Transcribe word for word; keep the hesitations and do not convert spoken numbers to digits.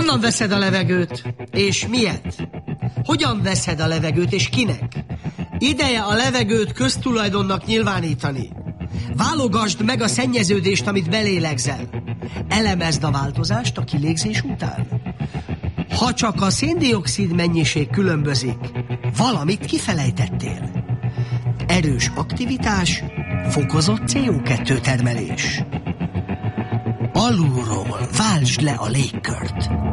Honnan veszed a levegőt, és miért? Hogyan veszed a levegőt, és kinek? Ideje a levegőt köztulajdonnak nyilvánítani. Válogasd meg a szennyeződést, amit belélegzel. Elemezd a változást a kilégzés után. Ha csak a széndioxid mennyiség különbözik, valamit kifelejtettél. Erős aktivitás, fokozott cé o kettő termelés. Alulról váltsd le a légkört.